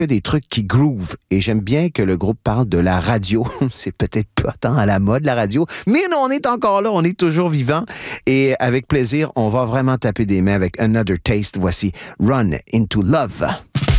des trucs qui groove. Et j'aime bien que le groupe parle de la radio. C'est peut-être pas tant à la mode, la radio, mais non, on est encore là, on est toujours vivant. Et avec plaisir, on va vraiment taper des mains avec Another Taste. Voici Run Into Love.